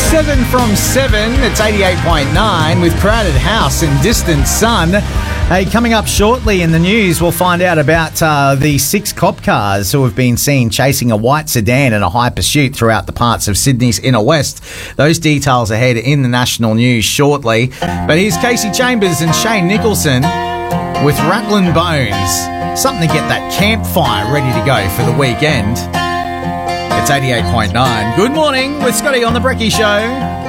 7 from 7, it's 88.9 with Crowded House and Distant Sun. Hey, coming up shortly in the news, we'll find out about the 6 cop cars who have been seen chasing a white sedan in a high pursuit throughout the parts of Sydney's inner west. Those details ahead in the national news shortly. But here's Casey Chambers and Shane Nicholson with Rattlin' Bones. Something to get that campfire ready to go for the weekend. It's 88.9. Good morning with Scotty on the Brekkie Show.